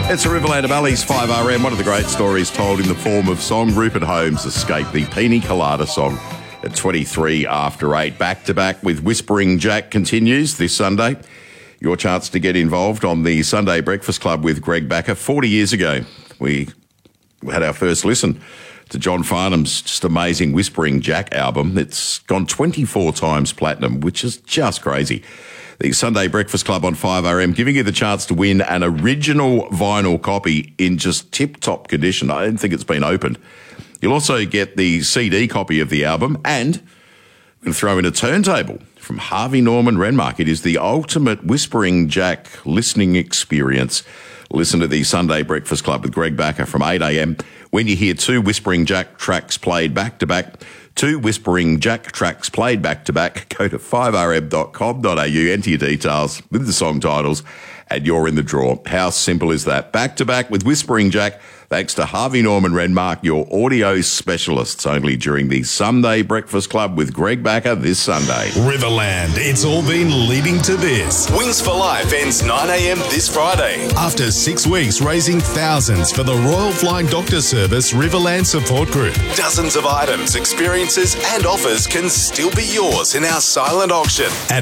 It's a Riverland of Ali's 5RM, one of the great stories told in the form of song. Rupert Holmes escaped the Pina Colada song at 23 after 8. Back to back with Whispering Jack continues this Sunday. Your chance to get involved on the Sunday Breakfast Club with Greg Backer. 40 years ago, we had our first listen to John Farnham's just amazing Whispering Jack album. It's gone 24 times platinum, which is just crazy. The Sunday Breakfast Club on 5RM, giving you the chance to win an original vinyl copy in just tip-top condition. I don't think it's been opened. You'll also get the CD copy of the album, and we're going to throw in a turntable from Harvey Norman Renmark. It is the ultimate Whispering Jack listening experience. Listen to the Sunday Breakfast Club with Greg Backer from 8 a.m. when you hear two Whispering Jack tracks played back-to-back. Two Whispering Jack tracks played back-to-back. Go to 5rm.com.au, enter your details with the song titles, and you're in the draw. How simple is that? Back-to-back with Whispering Jack, thanks to Harvey Norman Renmark, your audio specialists, only during the Sunday Breakfast Club with Greg Backer this Sunday. Riverland, it's all been leading to this. Wings for Life ends 9 a.m. this Friday. After 6 weeks raising thousands for the Royal Flying Doctor Service Riverland Support Group. Dozens of items, experiences and offers can still be yours in our silent auction at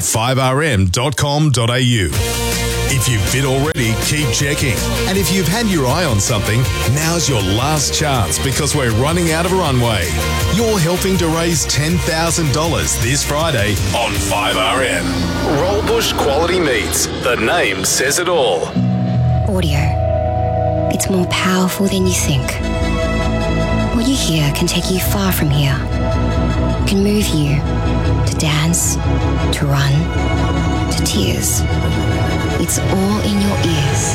5rm.com.au. If you've bid already, keep checking. And if you've had your eye on something, now's your last chance because we're running out of runway. You're helping to raise $10,000 this Friday on 5RM. Rollbush Quality Meats. The name says it all. Audio. It's more powerful than you think. What you hear can take you far from here. It can move you to dance, to run, to tears. It's all in your ears.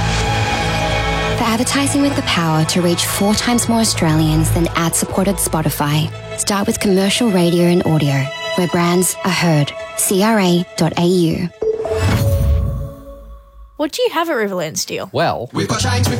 For advertising with the power to reach 4 times more Australians than ad-supported Spotify, start with commercial radio and audio, where brands are heard. CRA.au. What do you have at Riverland Steel? Well, We've got chains,